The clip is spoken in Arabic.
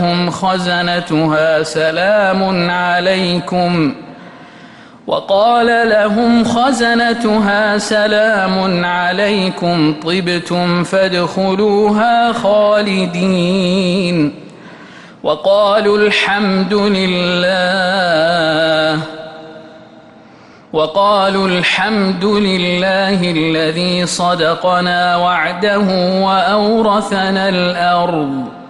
لهم خزنتها سلام عليكم طبتم فادخلوها خالدين وقالوا الحمد لله الذي صدقنا وعده وأورثنا الأرض